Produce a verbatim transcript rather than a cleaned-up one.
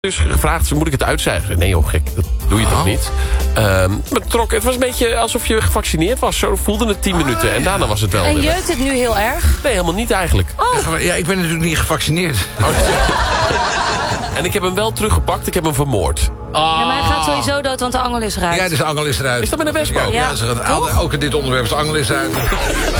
Dus gevraagd, moet ik het uitzuigen? Nee joh, gek, dat doe je toch Oh. niet? Um, maar trok, het was een beetje alsof je gevaccineerd was. Zo voelde het tien minuten Ah, en daarna was het wel En weer weg. jeukt het nu heel erg? Nee, helemaal niet eigenlijk. Oh, Ja, ik ben natuurlijk niet gevaccineerd. En ik heb hem wel teruggepakt, ik heb hem vermoord. ja, maar hij gaat sowieso dood, want de angel is eruit. Ja, dus de angel is eruit. Is dat met een wesp ook? Ja, Ja. ja, ze gaan, ook in dit onderwerp is de angel is eruit.